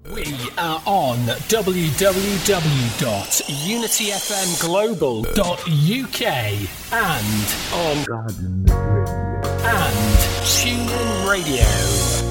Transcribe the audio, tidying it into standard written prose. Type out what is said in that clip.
We are on www.unityfmglobal.uk and on Garden Radio and TuneIn Radio.